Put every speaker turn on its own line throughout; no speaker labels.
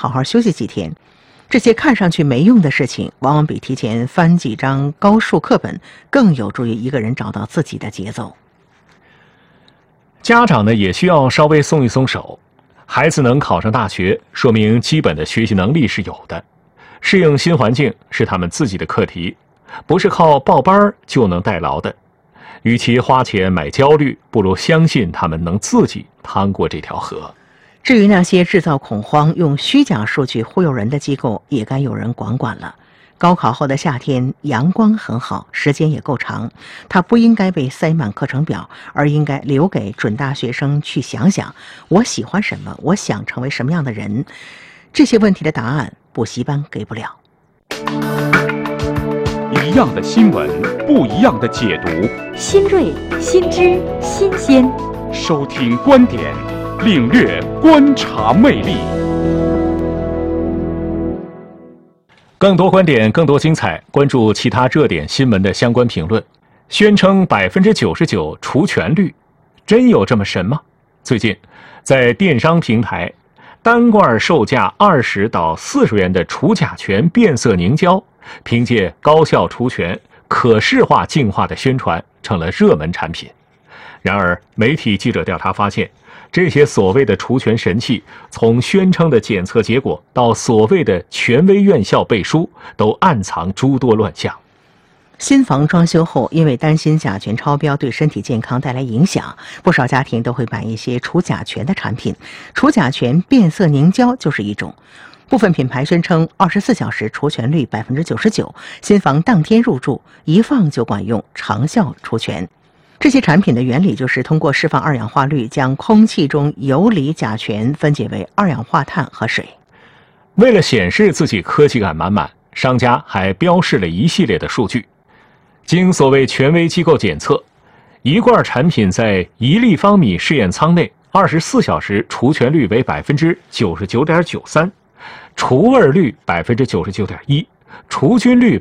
好好休息几天。这些看上去没用的事情，往往比提前翻几张高数课本更有助于一个人找到自己的节奏。
家长呢也需要稍微松一松手，孩子能考上大学，说明基本的学习能力是有的。适应新环境是他们自己的课题，不是靠报班就能代劳的。与其花钱买焦虑，不如相信他们能自己趟过这条河。
至于那些制造恐慌、用虚假数据忽悠人的机构，也该有人管管了。高考后的夏天，阳光很好，时间也够长，它不应该被塞满课程表，而应该留给准大学生去想想：我喜欢什么？我想成为什么样的人？这些问题的答案，补习班给不了。
一样的新闻，不一样的解读，
新锐、新知、新鲜。
收听观点，领略观察魅力。
更多观点，更多精彩，关注其他热点新闻的相关评论。宣称99%除权率，真有这么神吗？最近，在电商平台，单罐售价20到40元的除甲醛变色凝胶，凭借高效除醛、可视化净化的宣传，成了热门产品。然而，媒体记者调查发现，这些所谓的除醛神器，从宣称的检测结果到所谓的权威院校背书，都暗藏诸多乱象。
新房装修后，因为担心甲醛超标对身体健康带来影响，不少家庭都会买一些除甲醛的产品。除甲醛变色凝胶就是一种。部分品牌宣称24小时除醛率99%，新房当天入住，一放就管用，长效除醛。这些产品的原理就是通过释放二氧化氯，将空气中游离甲醛分解为二氧化碳和水。
为了显示自己科技感满满，商家还标示了一系列的数据。经所谓权威机构检测，一罐产品在1立方米试验舱内24小时除醛率为99.93%，除味率99.1%，除菌率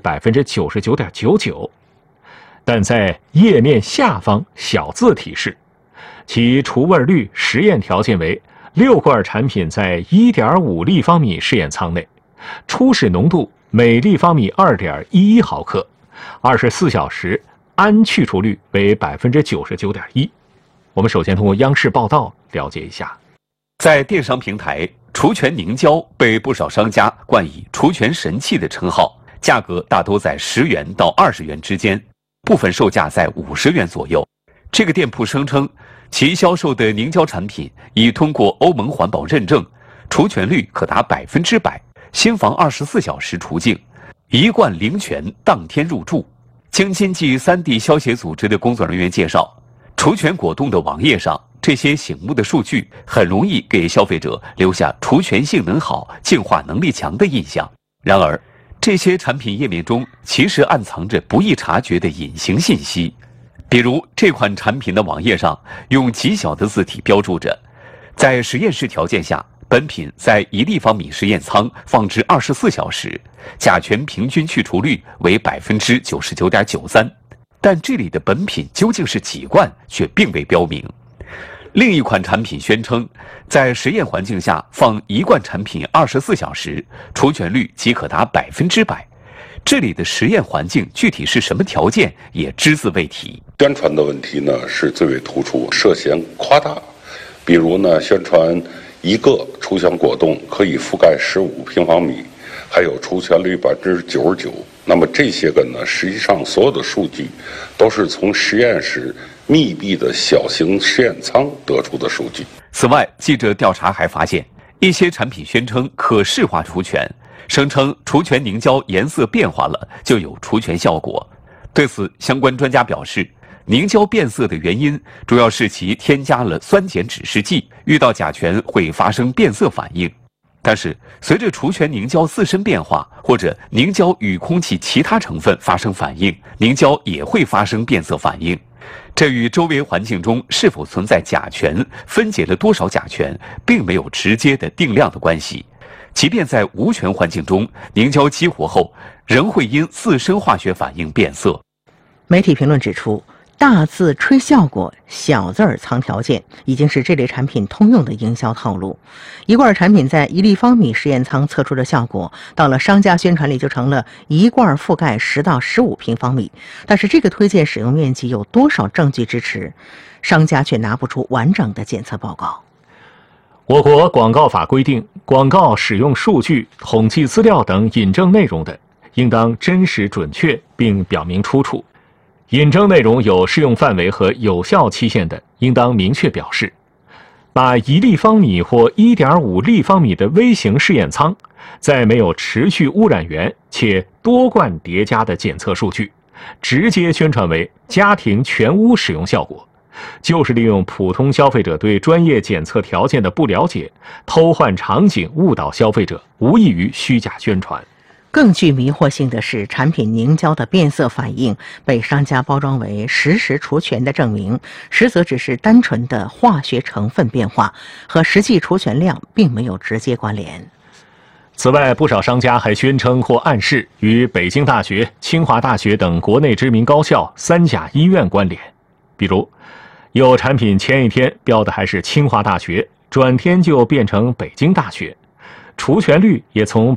99.99%。但在页面下方小字提示，其除味率实验条件为6罐产品在1.5立方米试验舱内，初始浓度每立方米2.11毫克，24小时氨去除率为99.1%。我们首先通过央视报道了解一下。
在电商平台，除醛凝胶被不少商家冠以除醛神器的称号，价格大多在10元到20元之间，部分售价在50元左右。这个店铺声称，其销售的凝胶产品已通过欧盟环保认证，除醛率可达100%，新房24小时除净，一罐零醛当天入住。京津冀3D 消协组织的工作人员介绍，除醛果冻的网页上，这些醒目的数据很容易给消费者留下除醛性能好、净化能力强的印象。然而，这些产品页面中其实暗藏着不易察觉的隐形信息，比如这款产品的网页上用极小的字体标注着，在实验室条件下，本品在1立方米实验舱放置24小时，甲醛平均去除率为99.93%。但这里的本品究竟是几罐，却并未标明。另一款产品宣称，在实验环境下放一罐产品24小时，除醛率即可达100%。这里的实验环境具体是什么条件，也只字未提。
宣传的问题呢是最为突出，涉嫌夸大。比如呢，宣传一个除醛果冻可以覆盖15平方米，还有除醛率99%。那么这些个呢，实际上所有的数据都是从实验室密闭的小型实验舱得出的数据。
此外，记者调查还发现，一些产品宣称可视化除醛，声称除醛凝胶颜色变化了就有除醛效果。对此，相关专家表示，凝胶变色的原因主要是其添加了酸碱指示剂，遇到甲醛会发生变色反应。但是，随着除醛凝胶自身变化，或者凝胶与空气其他成分发生反应，凝胶也会发生变色反应。这与周围环境中是否存在甲醛、分解了多少甲醛，并没有直接的定量的关系。即便在无醛环境中，凝胶激活后仍会因自身化学反应变色。
媒体评论指出， 大字吹效果，小字儿藏条件，已经是这类产品通用的营销套路。一罐产品在1立方米实验仓测出的效果，到了商家宣传里就成了一罐覆盖10到15平方米。但是这个推荐使用面积有多少证据支持？商家却拿不出完整的检测报告。
我国广告法规定，广告使用数据、统计资料等引证内容的，应当真实准确并表明出处。引证内容有适用范围和有效期限的，应当明确表示。把1立方米或1.5立方米的微型试验仓，在没有持续污染源且多罐叠加的检测数据，直接宣传为家庭全屋使用效果，就是利用普通消费者对专业检测条件的不了解，偷换场景误导消费者，无异于虚假宣传。
更具迷惑性的是，产品凝胶的变色反应被商家包装为实时除醛的证明，实则只是单纯的化学成分变化，和实际除醛量并没有直接关联。
此外，不少商家还宣称或暗示与北京大学、清华大学等国内知名高校、3甲医院关联。比如，有产品前一天标的还是清华大学，转天就变成北京大学。除醛率也从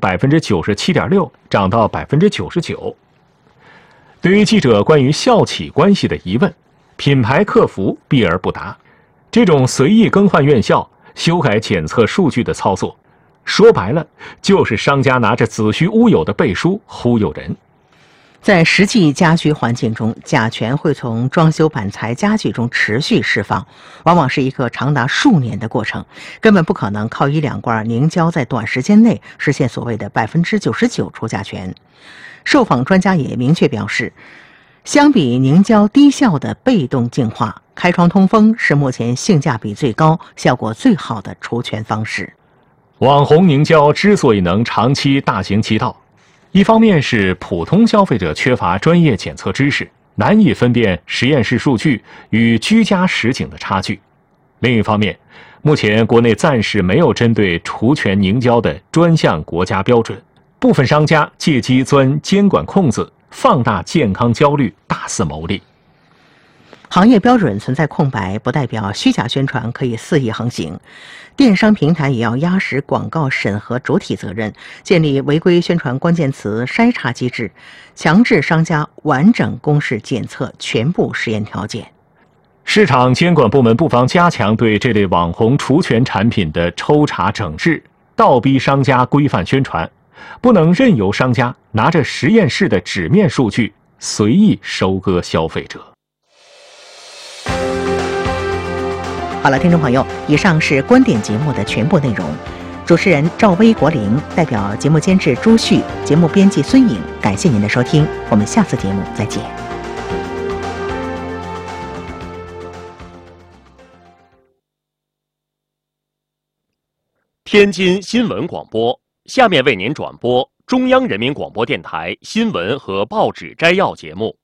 97.6% 涨到 99%。对于记者关于校企关系的疑问，品牌客服避而不答。这种随意更换院校、修改检测数据的操作，说白了就是商家拿着子虚乌有的背书忽悠人。
在实际家居环境中，甲醛会从装修板材家具中持续释放，往往是一个长达数年的过程，根本不可能靠1-2罐凝胶在短时间内实现所谓的99%除甲醛。受访专家也明确表示，相比凝胶低效的被动净化，开窗通风是目前性价比最高、效果最好的除醛方式。
网红凝胶之所以能长期大行其道，一方面是普通消费者缺乏专业检测知识，难以分辨实验室数据与居家实景的差距；另一方面，目前国内暂时没有针对除醛凝胶的专项国家标准，部分商家借机钻监管空子，放大健康焦虑，大肆牟利。
行业标准存在空白，不代表虚假宣传可以肆意横行。电商平台也要压实广告审核主体责任，建立违规宣传关键词筛查机制，强制商家完整公示检测全部实验条件。
市场监管部门不妨加强对这类网红除醛产品的抽查整治，倒逼商家规范宣传，不能任由商家拿着实验室的纸面数据随意收割消费者。
好了，听众朋友，以上是观点节目的全部内容。主持人赵薇、国林，代表节目监制朱旭，节目编辑孙颖，感谢您的收听，我们下次节目再见。
天津新闻广播，下面为您转播中央人民广播电台新闻和报纸摘要节目。